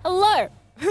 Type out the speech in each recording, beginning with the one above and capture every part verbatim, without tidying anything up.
Hello.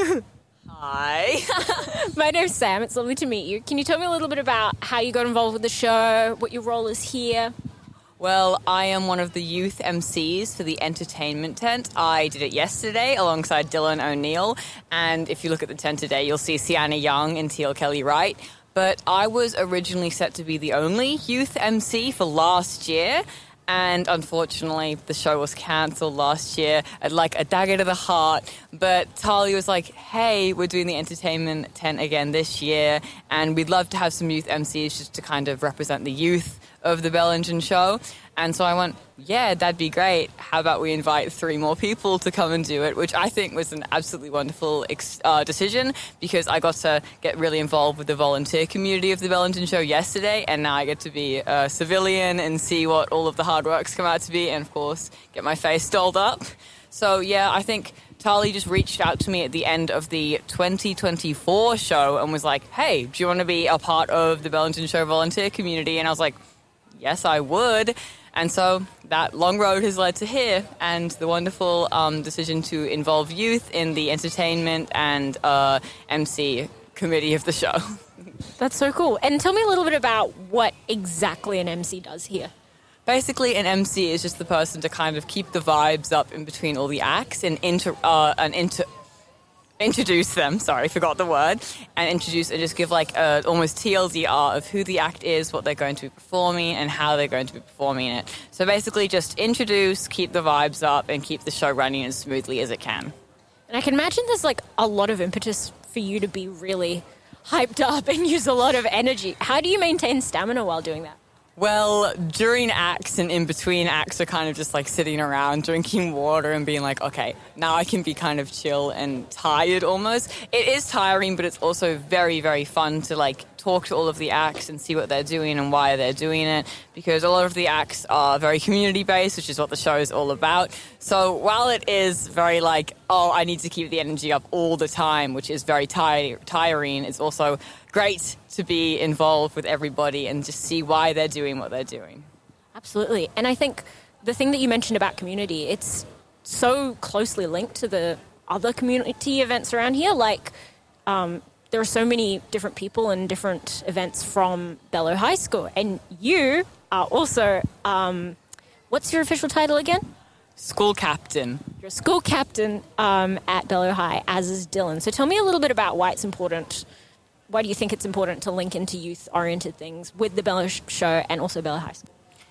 Hi. My name's Sam. It's lovely to meet you. Can you tell me a little bit about how you got involved with the show, what your role is here? Well, I am one of the youth M Cs for the entertainment tent. I did it yesterday alongside Dylan O'Neill. And if you look at the tent today, you'll see Sienna Young and Teal Kelly Wright. But I was originally set to be the only youth M C for last year. And unfortunately, the show was cancelled last year at like a dagger to the heart. But Talia was like, hey, we're doing the entertainment tent again this year. And we'd love to have some youth M Cs just to kind of represent the youth of the Bellingen show. And so I went, yeah, that'd be great. How about we invite three more people to come and do it, which I think was an absolutely wonderful ex- uh, decision because I got to get really involved with the volunteer community of the Bellingen show yesterday, and now I get to be a civilian and see what all of the hard work's come out to be and, of course, get my face dolled up. So, yeah, I think Tali just reached out to me at the end of the twenty twenty-four show and was like, hey, do you want to be a part of the Bellingen show volunteer community? And I was like, yes, I would. And so that long road has led to here and the wonderful um, decision to involve youth in the entertainment and uh, M C committee of the show. That's so cool. And tell me a little bit about what exactly an M C does here. Basically, an M C is just the person to kind of keep the vibes up in between all the acts and inter, uh, and inter, introduce them, sorry, forgot the word, and introduce and just give like a almost T L D R of who the act is, what they're going to be performing, and how they're going to be performing it. So basically just introduce, keep the vibes up, and keep the show running as smoothly as it can. And I can imagine there's like a lot of impetus for you to be really hyped up and use a lot of energy. How do you maintain stamina while doing that? Well, during acts and in between acts are kind of just like sitting around, drinking water and being like, okay, now I can be kind of chill and tired almost. It is tiring, but it's also very, very fun to like talk to all of the acts and see what they're doing and why they're doing it, because a lot of the acts are very community-based, which is what the show is all about. So while it is very like, oh, I need to keep the energy up all the time, which is very tire- tiring, it's also great to be involved with everybody and just see why they're doing what they're doing. Absolutely. And I think the thing that you mentioned about community, it's so closely linked to the other community events around here. Like, um, there are so many different people and different events from Bello High School. And you are also, um, what's your official title again? School captain. You're a school captain um, at Bello High, as is Dylan. So tell me a little bit about why it's important. Why do you think it's important to link into youth-oriented things with the Bello show and also Bello High School?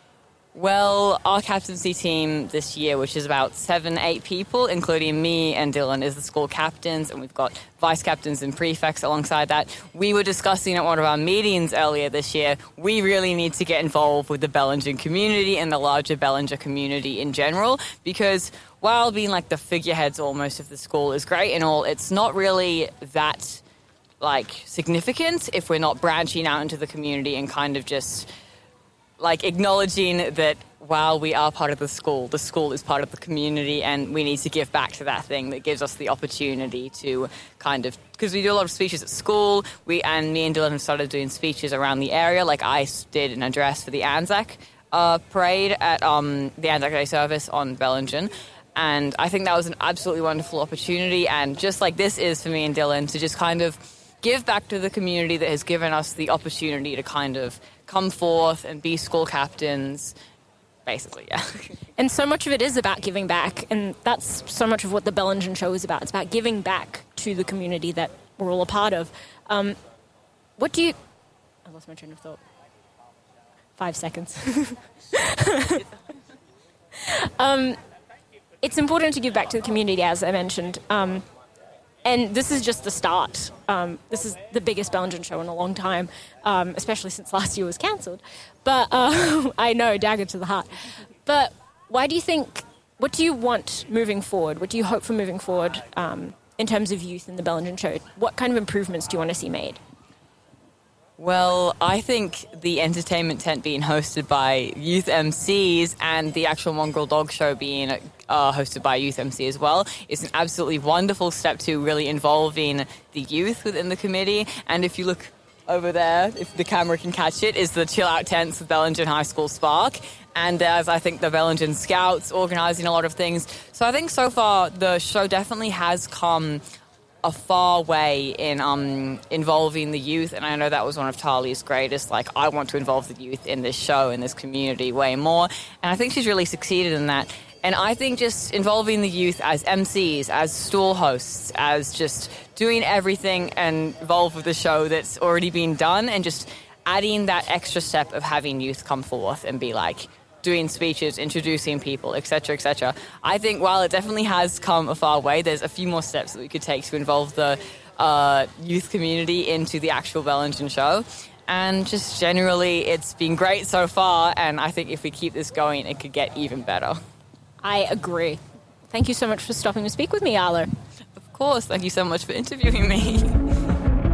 Well, our captaincy team this year, which is about seven, eight people, including me and Dylan, is the school captains, and we've got vice captains and prefects alongside that. We were discussing at one of our meetings earlier this year, we really need to get involved with the Bellingen community and the larger Bellinger community in general, because while being like the figureheads almost of the school is great and all, it's not really that like significant if we're not branching out into the community and kind of just like acknowledging that while we are part of the school, the school is part of the community, and we need to give back to that thing that gives us the opportunity to kind of, because we do a lot of speeches at school, we and me and Dylan have started doing speeches around the area, like I did an address for the Anzac uh, parade at um, the Anzac Day service on Bellingen. And I think that was an absolutely wonderful opportunity, and just like this is for me and Dylan, to just kind of give back to the community that has given us the opportunity to kind of come forth and be school captains, basically, yeah. And so much of it is about giving back, and that's so much of what the Bellingen show is about. It's about giving back to the community that we're all a part of. Um, what do you... I lost my train of thought. Five seconds. um, it's important to give back to the community, as I mentioned. Um, And this is just the start. Um, this is the biggest Bellingen show in a long time, um, especially since last year was cancelled. But uh, I know, dagger to the heart. But why do you think, what do you want moving forward? What do you hope for moving forward um, in terms of youth in the Bellingen show? What kind of improvements do you want to see made? Well, I think the entertainment tent being hosted by youth M Cs and the actual Mongrel Dog Show being uh, hosted by a youth M C as well is an absolutely wonderful step to really involving the youth within the committee. And if you look over there, if the camera can catch it, is the Chill Out Tents with Bellingen High School Spark. And there's, I think, the Bellingen Scouts organising a lot of things. So I think so far the show definitely has come a far way in um, involving the youth. And I know that was one of Talia's greatest, like, I want to involve the youth in this show, in this community way more. And I think she's really succeeded in that. And I think just involving the youth as M Cs, as stall hosts, as just doing everything and involved with the show that's already been done, and just adding that extra step of having youth come forth and be like doing speeches, introducing people, et cetera, et cetera. I think while it definitely has come a far way, there's a few more steps that we could take to involve the uh, youth community into the actual Bellingen show. And just generally, it's been great so far, and I think if we keep this going, it could get even better. I agree. Thank you so much for stopping to speak with me, Arlo. Of course. Thank you so much for interviewing me.